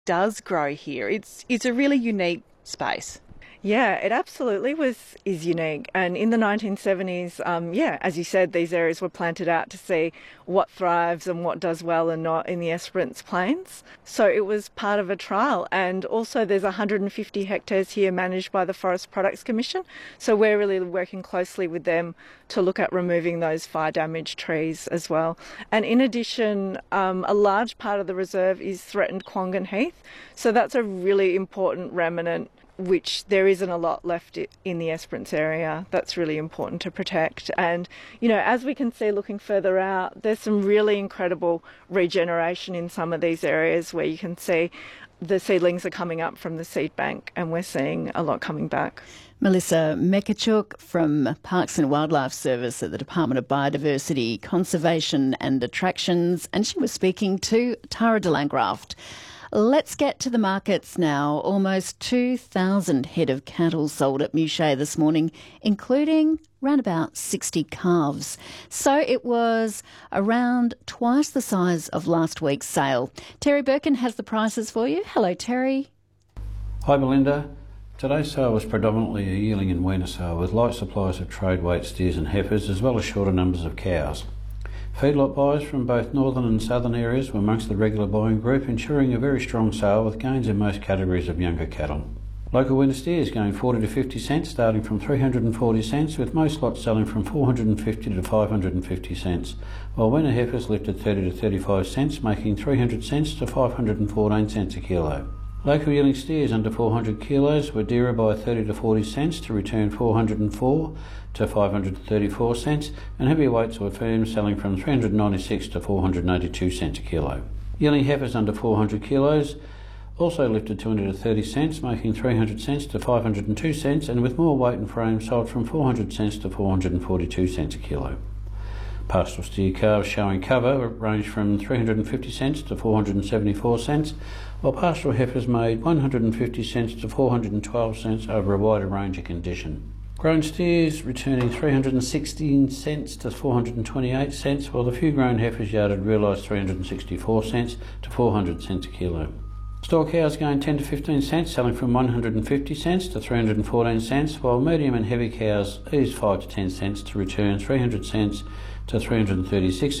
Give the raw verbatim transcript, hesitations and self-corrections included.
does grow here. It's it's a really unique space. Yeah, it absolutely was is unique. And in the nineteen seventies, um, yeah, as you said, these areas were planted out to see what thrives and what does well and not in the Esperance Plains. So it was part of a trial. And also there's one hundred fifty hectares here managed by the Forest Products Commission. So we're really working closely with them to look at removing those fire damaged trees as well. And in addition, um, a large part of the reserve is threatened Quangan Heath. So that's a really important remnant, which there isn't a lot left in the Esperance area. That's really important to protect. And, you know, as we can see looking further out, there's some really incredible regeneration in some of these areas where you can see the seedlings are coming up from the seed bank, and we're seeing a lot coming back. Melissa Mekachuk from Parks and Wildlife Service at the Department of Biodiversity, Conservation and Attractions, and she was speaking to Tara de Langraft. Let's get to the markets now. Almost two thousand head of cattle sold at Muchea this morning, including around about sixty calves. So it was around twice the size of last week's sale. Terry Birkin has the prices for you. Hello, Terry. Hi, Melinda. Today's sale was predominantly a yearling and weaner sale with light supplies of trade weight steers and heifers, as well as shorter numbers of cows. Feedlot buyers from both northern and southern areas were amongst the regular buying group, ensuring a very strong sale with gains in most categories of younger cattle. Local winter steers going forty to fifty cents, starting from three hundred forty cents, with most lots selling from four hundred fifty to five hundred fifty cents, while winter heifers lifted thirty to thirty-five cents, making three hundred cents to five hundred fourteen cents a kilo. Local yearling steers under four hundred kilos were dearer by thirty to forty cents to return four hundred four to five hundred thirty-four cents, and heavier weights were firm, selling from three hundred ninety-six to four hundred eighty-two cents a kilo. Yearling heifers under four hundred kilos also lifted two hundred thirty cents, making three hundred cents to five hundred two cents, and with more weight and frame sold from four hundred cents to four hundred forty-two cents a kilo. Pastoral steer calves showing cover ranged from three hundred fifty cents to four hundred seventy-four cents, while pastoral heifers made one hundred fifty cents to four hundred twelve cents over a wider range of condition. Grown steers returning three hundred sixteen cents to four hundred twenty-eight cents, while the few grown heifers yarded realised three hundred sixty-four cents to four hundred cents a kilo. Store cows going ten to fifteen cents, selling from one hundred fifty cents to three hundred fourteen cents, while medium and heavy cows eased five to ten cents to return three hundred cents to three hundred thirty-six